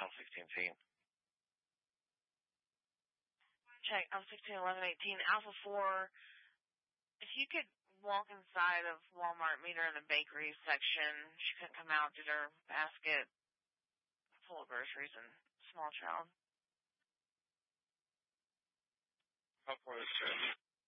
on 16 feet. Check on 16, 11, 18. Alpha 4, if you could walk inside of Walmart, meet her in the bakery section. She couldn't come out, did her basket full of groceries and small child. How far is it?